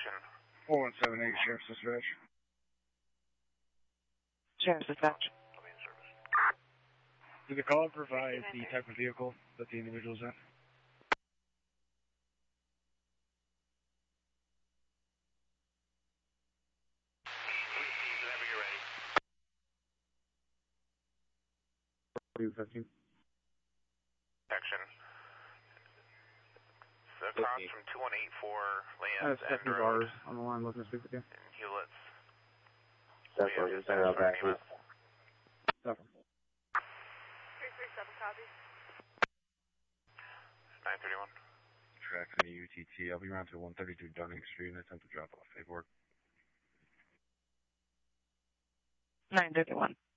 Action. 4178, Sheriff's Dispatch. Sheriff's Dispatch. Did the caller provide the type of vehicle that the individual's in? Whenever you're ready. 215. Action. So across from 2184 Lands Stephanie End Road. Bars on the line looking to speak with you. In Hewlett's. Definitely, just out back. 337 copy. 931. Tracks in the UTT. I'll be around to 132 Dunning Street and attempt to drop off paperwork. 931.